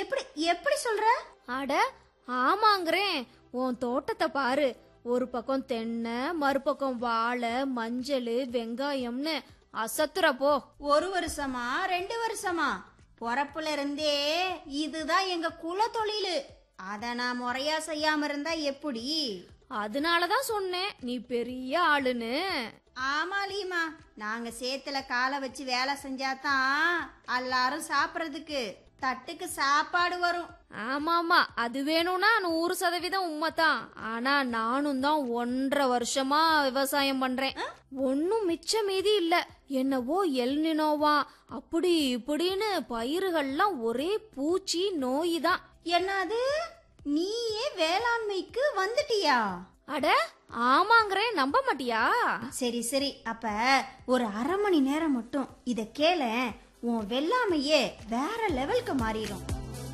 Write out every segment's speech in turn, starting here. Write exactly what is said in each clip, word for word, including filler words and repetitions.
எப்படி எப்படி சொல்ற? அட ஆமாங்கிறேன். உன் தோட்டத்தை பாரு. ஒரு பக்கம் தென்னை, மறுபக்கம் வாழை, மஞ்சள், வெங்காயம்னு அசத்துற போ. ஒரு வருஷமா ரெண்டு வருஷமா பொறப்புல இருந்தே இதுதான் எங்க குல தொழிலு. அத நான் முறையா செய்யாம இருந்தா எப்படி? அதனாலதான் சொன்னேன் நீ பெரிய ஆளுன்னு. ஆமாலியம்மா, நாங்க சேத்துல காலை வச்சு வேலை செஞ்சாதான் எல்லாரும் சாப்பிடறதுக்கு தட்டுக்கு சாப்பாடு வரும். ஆமாமா, அது வேணும்னா நூறு சதவீதம் உண்மைதான். ஆனா நானும் தான் ஒன்றரை வருஷமா விவசாயம் பண்றேன். ஒன்னும் மிச்ச மீதி இல்ல. என்னவோ எல்னினோவா அப்படி இப்படின்னு பயிர்கள்லாம் ஒரே பூச்சி நோய் தான். என்னது, நீயே வேளாண்மைக்கு வந்துட்டியா? அட ஆமாங்கிறேன், நம்ப மாட்டியா? சரி சரி, அப்ப ஒரு அரை மணி நேரம் மட்டும் இத கேள, உன் வெள்ளாமையே வேற லெவலுக்கு மாறிடும்.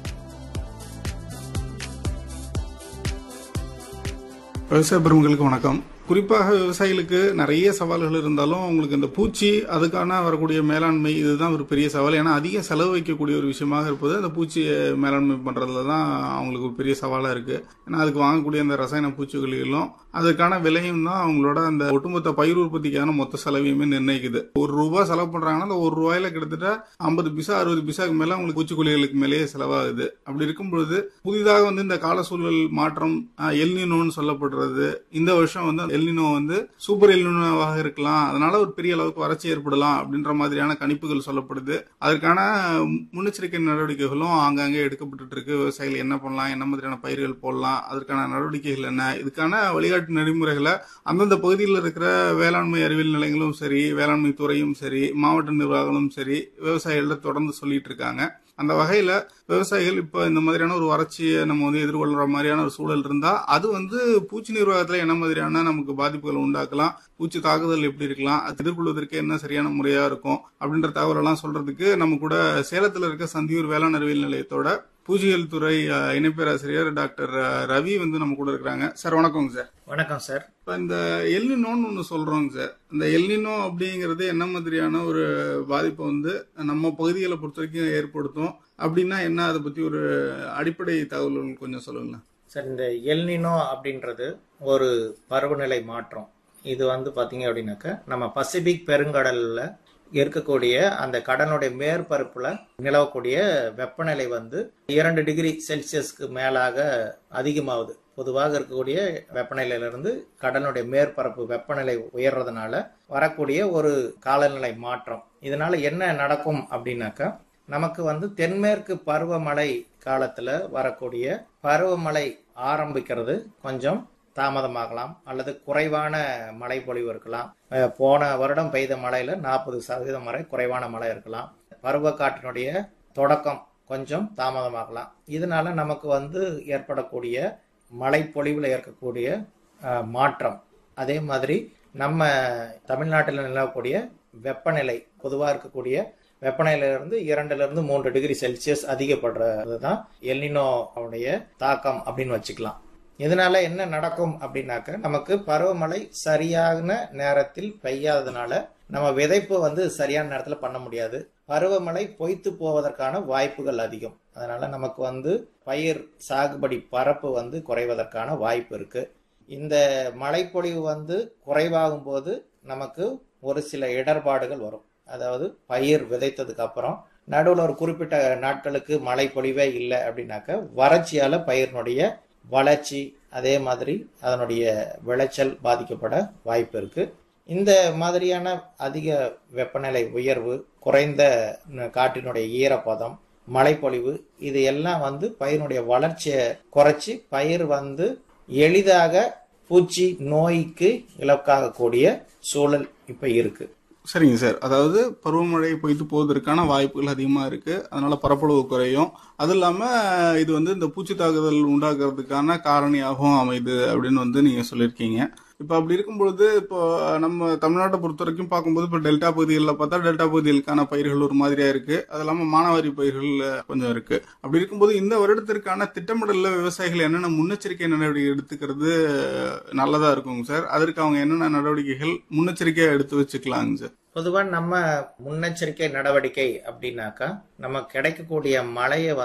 விவசாய பெருமக்களுக்கு வணக்கம். குறிப்பாக விவசாயிகளுக்கு நிறைய சவால்கள் இருந்தாலும் உங்களுக்கு இந்த பூச்சி அதுக்கான வரக்கூடிய மேலாண்மை இதுதான் ஒரு பெரிய சவால். ஏன்னா அதிக செலவு வைக்கக்கூடிய ஒரு விஷயமாக இருப்பது அந்த பூச்சியை மேலாண்மை பண்றதுல தான் அவங்களுக்கு ஒரு பெரிய சவாலா இருக்கு. ஏன்னா அதுக்கு வாங்கக்கூடிய அந்த ரசாயன பூச்சிக்கொல்லிகளும் அதுக்கான விலையும் தான் அவங்களோட அந்த ஒட்டுமொத்த பயிர் உற்பத்திக்கான மொத்த செலவையுமே நிர்ணயிக்குது. ஒரு ரூபாய் செலவு பண்றாங்கன்னா அந்த ஒரு ரூபாயில கிட்டத்தட்ட ஐம்பது பைசா அறுபது பைசாக்கு மேல அவங்களுக்கு பூச்சிக்கொல்லிகளுக்கு மேலேயே செலவாகுது. அப்படி இருக்கும் பொழுது புதிதாக வந்து இந்த கால சூழல் மாற்றம் எல்னினோன்னு சொல்லப்படுறது, இந்த வருஷம் வந்து எல்னினோ வந்து சூப்பர் எல்னினோவாக இருக்கலாம், அதனால ஒரு பெரிய அளவுக்கு வறட்சி ஏற்படலாம் அப்படின்ற மாதிரியான கணிப்புகள் சொல்லப்படுது. அதற்கான முன்னெச்சரிக்கை நடவடிக்கைகளும் ஆங்காங்கே எடுக்கப்பட்டு இருக்கு. விவசாயிகள் என்ன பண்ணலாம், என்ன மாதிரியான பயிர்கள் போடலாம், அதற்கான நடவடிக்கைகள் என்ன, இதுக்கான வழிகாட்டு நெறிமுறைகளை அந்தந்த பகுதியில் இருக்கிற வேளாண்மை அறிவியல் நிலையங்களும் சரி, வேளாண்மை துறையும் சரி, மாவட்ட நிர்வாகங்களும் சரி விவசாயிகள் தொடர்ந்து சொல்லிட்டு இருக்காங்க. அந்த வகையில விவசாயிகள் இப்ப இந்த மாதிரியான ஒரு வறட்சியை நம்ம வந்து எதிர்கொள்ற மாதிரியான ஒரு சூழல் இருந்தா அது வந்து பூச்சி நிர்வாகத்துல என்ன மாதிரியான நமக்கு பாதிப்புகளை உண்டாக்கலாம், பூச்சி தாக்குதல் எப்படி இருக்கலாம், அது எதிர்கொள்வதற்கு என்ன சரியான முறையா இருக்கும் அப்படின்ற தகவல் எல்லாம் சொல்றதுக்கு நம்ம கூட சேலத்துல இருக்க சந்தியூர் வேளாண் அறிவியல் நிலையத்தோட பூச்சியியல் துறை இணை பேராசிரியர் டாக்டர் ரவி வந்து நம்ம கூட இருக்கிறாங்க. சார் வணக்கங்க சார். வணக்கம் சார். இப்ப இந்த எல்னினோன்னு ஒண்ணு சொல்றோங்க சார். இந்த எல்னினோ அப்படிங்கிறது என்ன மாதிரியான ஒரு பாதிப்பை வந்து நம்ம பகுதிகளை பொறுத்த வரைக்கும் ஏற்படுத்தும் அப்படின்னா என்ன, அதை பத்தி ஒரு அடிப்படை தகவல்கள் கொஞ்சம் சொல்லுங்களேன் சார். இந்த எல்னினோ அப்படின்றது ஒரு பருவநிலை மாற்றம். இது வந்து பாத்தீங்க அப்படின்னாக்க நம்ம பசிபிக் பெருங்கடல்ல இருக்கக்கூடிய அந்த கடலுடைய மேற்பரப்புல நிலவக்கூடிய வெப்பநிலை வந்து இரண்டு டிகிரி செல்சியஸ்க்கு மேலாக அதிகமாகுது. பொதுவாக இருக்கக்கூடிய வெப்பநிலையிலிருந்து கடலுடைய மேற்பரப்பு வெப்பநிலை உயர்றதுனால வரக்கூடிய ஒரு காலநிலை மாற்றம். இதனால என்ன நடக்கும் அப்படின்னாக்கா, நமக்கு வந்து தென்மேற்கு பருவமழை காலத்துல வரக்கூடிய பருவமழை ஆரம்பிக்கிறது கொஞ்சம் தாமதமாகலாம், அல்லது குறைவான மழை பொழிவு இருக்கலாம். போன வருடம் பெய்த மழையில நாற்பது சதவீதம் வரை குறைவான மழை இருக்கலாம். பருவ காற்றினுடைய தொடக்கம் கொஞ்சம் தாமதமாகலாம். இதனால நமக்கு வந்து ஏற்படக்கூடிய மழை பொழிவுல இருக்கக்கூடிய மாற்றம், அதே மாதிரி நம்ம தமிழ்நாட்டில் நிலவக்கூடிய வெப்பநிலை பொதுவாக இருக்கக்கூடிய வெப்பநிலையிலிருந்து இரண்டுல இருந்து மூன்று டிகிரி செல்சியஸ் அதிகப்படுறதுதான் எல்னினோவுடைய தாக்கம் அப்படின்னு வச்சுக்கலாம். இதனால என்ன நடக்கும் அப்படின்னாக்க, நமக்கு பருவமழை சரியான நேரத்தில் பெய்யாததுனால நம்ம விதைப்பு வந்து சரியான நேரத்தில் பண்ண முடியாது. பருவமழை பொய்த்து போவதற்கான வாய்ப்புகள் அதிகம். அதனால நமக்கு வந்து பயிர் சாகுபடி பரப்பு வந்து குறைவதற்கான வாய்ப்பு இருக்கு. இந்த மழைப்பொழிவு வந்து குறைவாகும் போது நமக்கு ஒரு சில இடர்பாடுகள் வரும். அதாவது பயிர் விதைத்ததுக்கு அப்புறம் நடுவில் ஒரு குறிப்பிட்ட நாட்களுக்கு மழை பொழிவே இல்லை அப்படின்னாக்க வறட்சியால பயிரினுடைய வளர்ச்சி அதே மாதிரி அதனுடைய விளைச்சல் பாதிக்கப்பட வாய்ப்பு இருக்கு. இந்த மாதிரியான அதிக வெப்பநிலை உயர்வு, குறைந்த காற்றினுடைய ஈரப்பதம், மழைப்பொழிவு, இது எல்லாம் வந்து பயிரினுடைய வளர்ச்சியை குறைச்சி பயிர் வந்து எளிதாக பூச்சி நோய்க்கு இலக்காகக்கூடிய சூழல் இப்ப இருக்கு. சரிங்க சார். அதாவது பருவமழை பொய்த்து போவதற்கான வாய்ப்புகள் அதிகமா இருக்கு. அதனால பரப்பளவு குறையும். அது இல்லாம இது வந்து இந்த பூச்சி தாக்குதல் உண்டாக்குறதுக்கான காரணியாகவும் அமைது அப்படின்னு வந்து நீங்க சொல்லியிருக்கீங்க. இப்ப அப்படி இருக்கும் பொழுது இப்போ நம்ம தமிழ்நாட்டை பொறுத்த வரைக்கும் பார்க்கும்போது இப்போ டெல்டா பகுதிகளில் பார்த்தா டெல்டா பகுதிகளுக்கான பயிர்கள் ஒரு மாதிரியா இருக்கு. அது இல்லாம மானாவாரி பயிர்கள் கொஞ்சம் இருக்கு. அப்படி இருக்கும்போது இந்த வருடத்திற்கான திட்டமிடல விவசாயிகள் என்னென்ன முன்னெச்சரிக்கை நடவடிக்கை எடுத்துக்கிறது நல்லதா இருக்குங்க சார்? அதற்கு அவங்க என்னென்ன நடவடிக்கைகள் முன்னெச்சரிக்கையா எடுத்து வச்சுக்கலாங்க சார்? பொதுவாக நம்ம முன்னெச்சரிக்கை நடவடிக்கை அப்படின்னாக்கா, நம்ம கிடைக்கக்கூடிய மழையை